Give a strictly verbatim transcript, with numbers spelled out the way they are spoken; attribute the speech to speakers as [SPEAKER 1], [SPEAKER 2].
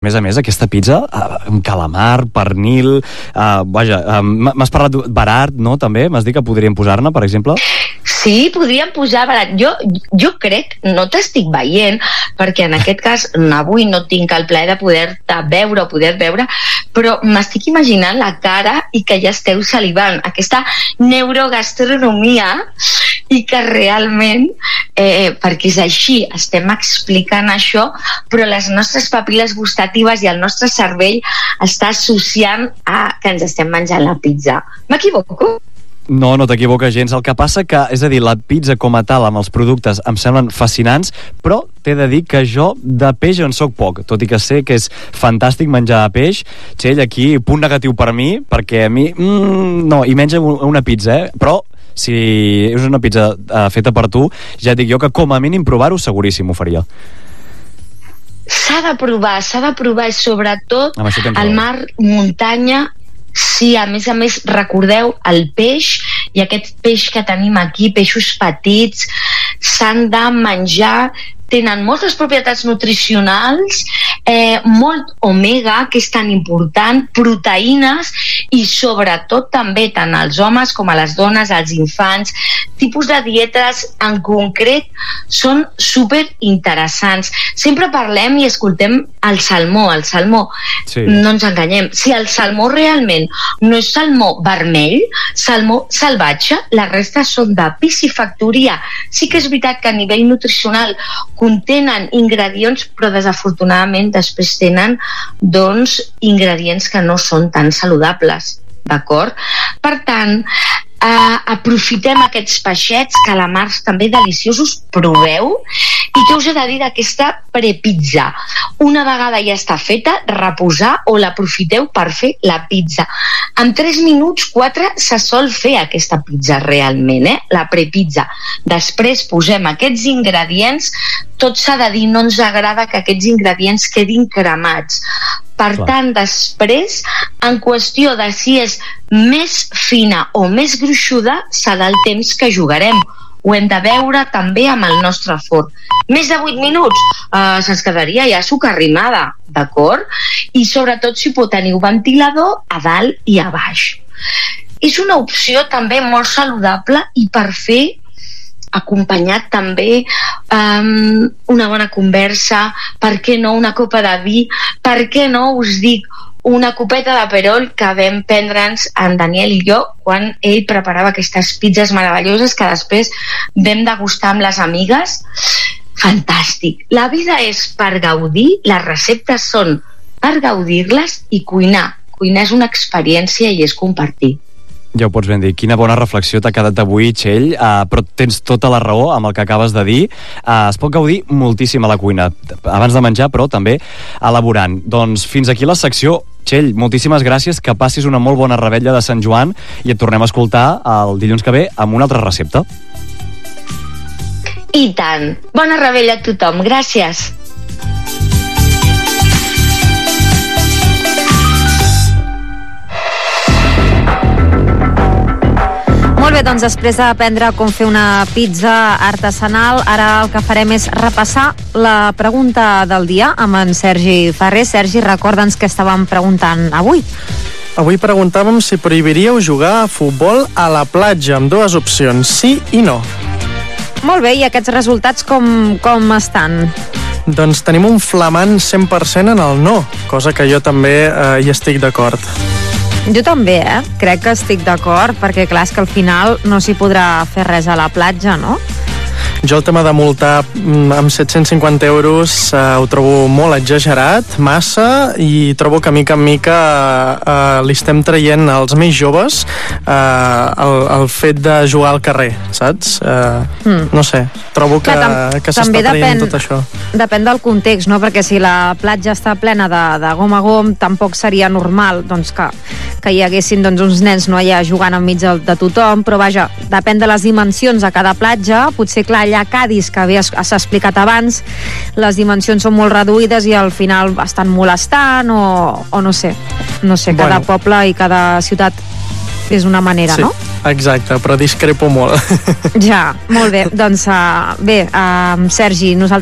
[SPEAKER 1] A més a més, aquesta pizza amb calamar, pernil, uh, vaja, uh, m'has parlat barat, no, també? M'has dit que podríem posar-ne, per exemple?
[SPEAKER 2] Sí, podríem posar barat. Jo, jo crec, no t'estic veient, perquè en aquest cas avui no tinc el plaer de poder-te veure o poder veure, però m'estic imaginant la cara i que ja esteu salivant. Aquesta neurogastronomia i que realment, eh, perquè és així, estem explicant això, però les nostres papil·les gustatives i el nostre cervell està associant a que ens estem menjant la pizza. M'equivoco?
[SPEAKER 1] No, no t'equivoques gens. El que passa que, és a dir, la pizza com a tal amb els productes em semblen fascinants, però t'he de dir que jo de peix en soc poc, tot i que sé que és fantàstic menjar peix. Txell, aquí, punt negatiu per mi, perquè a mi, mm, no, i menja una pizza, eh? Però si és una pizza uh, feta per tu, ja et dic jo que com a mínim provar-ho seguríssim ho faria.
[SPEAKER 2] S'ha de provar, s'ha de provar, i sobretot el mar, muntanya. Sí, a més a més, recordeu el peix, i aquest peix que tenim aquí, peixos petits, s'han de menjar, tenen moltes propietats nutricionals, eh, molt omega, que és tan important, proteïnes, i sobretot també tant als homes com a les dones, als infants, tipus de dietes en concret són super interessants. Sempre parlem i escoltem el salmó, el salmó, sí. No ens enganyem, si el salmó realment no és salmó vermell, salmó salvatge, la resta són de piscifactoria. Sí que és veritat que a nivell nutricional contenen ingredients, però desafortunadament després tenen doncs ingredients que no són tan saludables, d'acord? Per tant, eh, aprofitem aquests peixets, calamars també deliciosos, proveu. I què us he de dir d'aquesta prepizza? Una vegada ja està feta, reposar o l'aprofiteu per fer la pizza. En tres minuts, quatre, se sol fer aquesta pizza realment, eh? La prepizza. Després posem aquests ingredients, tot s'ha de dir, no ens agrada que aquests ingredients quedin cremats. Per Clar. tant, després, en qüestió de si és més fina o més gruixuda, serà el temps que jugarem. Ho hem de veure també amb el nostre forn. Més de vuit minuts eh, se'ns quedaria ja sucarrimada, d'acord? I sobretot si pot tenir un ventilador a dalt i a baix. És una opció també molt saludable i per fer acompanyat també um, una bona conversa, per què no una copa de vi, per què no, us dic, una copeta de perol que vam prendre'ns en Daniel i jo quan ell preparava aquestes pizzas meravelloses que després vam degustar amb les amigues. Fantàstic. La vida és per gaudir, les receptes són per gaudir-les i cuinar. Cuinar és una experiència i és compartir.
[SPEAKER 1] Ja ho pots ben dir. Quina bona reflexió t'ha quedat avui, Txell, uh, però tens tota la raó amb el que acabes de dir. Uh, es pot gaudir moltíssim a la cuina, abans de menjar, però també elaborant. Doncs fins aquí la secció. Txell, moltíssimes gràcies, que passis una molt bona revetlla de Sant Joan i et tornem a escoltar el dilluns que ve amb una altra recepta.
[SPEAKER 2] I tant. Bona revetlla a tothom. Gràcies.
[SPEAKER 3] Molt bé, doncs després d'aprendre com fer una pizza artesanal, ara el que farem és repassar la pregunta del dia amb en Sergi Ferrer. Sergi, recorda'ns què estàvem preguntant avui.
[SPEAKER 4] Avui preguntàvem si prohibiríeu jugar a futbol a la platja, amb dues opcions, sí i no.
[SPEAKER 3] Molt bé, i aquests resultats com, com estan?
[SPEAKER 4] Doncs tenim un flamant cent per cent en el no, cosa que jo també eh, hi estic d'acord.
[SPEAKER 3] Jo també, eh? Crec que estic d'acord, perquè clar, és que al final no s'hi podrà fer res a la platja, no?
[SPEAKER 4] Jo el tema de multar amb set-cents cinquanta euros eh, ho trobo molt exagerat, massa, i trobo que mica en mica eh, li estem traient als més joves eh, el, el fet de jugar al carrer, saps? Eh, mm. No sé, trobo que, Clar, que s'està traient depèn, tot això.
[SPEAKER 3] Depèn del context, no? Perquè si la platja està plena de, de gom a gom, tampoc seria normal doncs, que, que hi haguessin doncs, uns nens no allà jugant enmig de, de tothom, però vaja, depèn de les dimensions a cada platja, potser clar, allà a Cadis, que s'ha explicat abans, les dimensions són molt reduïdes i al final estan molestant o, o no sé, no sé, cada bueno. poble i cada ciutat és una manera,
[SPEAKER 4] sí,
[SPEAKER 3] no?
[SPEAKER 4] Exacte, però discrepo molt.
[SPEAKER 3] Ja, molt bé, doncs uh, bé, uh, Sergi, nosaltres